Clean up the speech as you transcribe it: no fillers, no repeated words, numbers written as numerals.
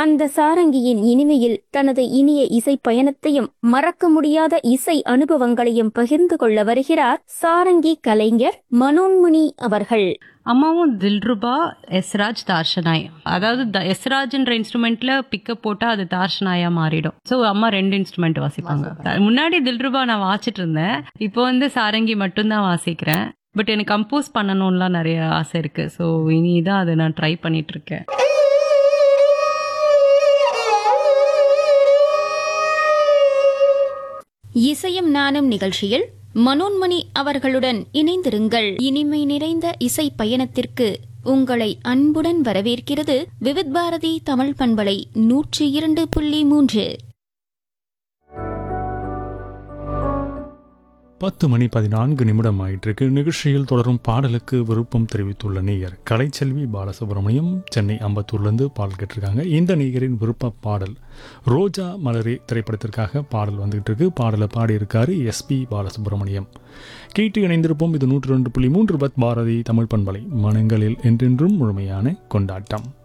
அந்த சாரங்கியின் இனிமையில் தனது இனிய இசை பயணத்தையும் மறக்க முடியாத இசை அனுபவங்களையும் பகிர்ந்து கொள்ள வருகிறார் சாரங்கி கலைஞர் மனோன்மணி அவர்கள். அம்மாவும் தில்ருபா, எஸ்ராஜ், தார்ஷனாய். அதாவது எஸ்ராஜ்ன்ற இன்ஸ்ட்ருமெண்ட்ல பிக்கப் போட்டா அது தார்ஷனாயா மாறிடும். ஸோ அம்மா 2 இன்ஸ்ட்ருமெண்ட் வாசிப்பாங்க. முன்னாடி தில்ருபா நான் வாசிட்டு இருந்தேன், இப்போ சாரங்கி மட்டும்தான் வாசிக்கிறேன். பட் எனக்கு கம்போஸ் பண்ணணும்லாம் நிறைய ஆசை இருக்கு. ஸோ இனிதான் அதை நான் ட்ரை பண்ணிட்டு இருக்கேன். இசையும் நானும் நிகழ்ச்சியில் மனோன்மணி அவர்களுடன் இணைந்திருங்கள். இனிமை நிறைந்த இசை பயணத்திற்கு உங்களை அன்புடன் வரவேற்கிறது விவித் பாரதி தமிழ் பண்பலை 102.3. 10:14 ஆயிட்டிருக்கு. நிகழ்ச்சியில் தொடரும் பாடலுக்கு விருப்பம் தெரிவித்துள்ள நேயர் கலைச்செல்வி பாலசுப்ரமணியம் சென்னை அம்பத்தூர்லேருந்து பாடல் கேட்டிருக்காங்க. இந்த நேயரின் விருப்ப பாடல் ரோஜா மலரே திரைப்படத்திற்காக பாடல் வந்துகிட்டு இருக்கு. பாடலை பாடியிருக்காரு SP பாலசுப்ரமணியம். கேட்டு இணைந்திருப்போம். இது 102.3 பாரதி தமிழ் பண்பலை, மனங்களில் என்றென்றும் முழுமையான கொண்டாட்டம்.